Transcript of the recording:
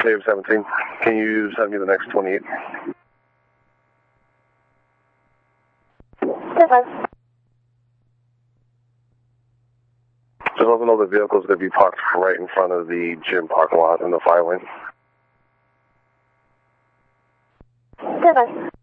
Dave 17, can you send me the next 28? Different. Just let me know the vehicle's going to be parked right in front of the gym parking lot in the fire lane. Different.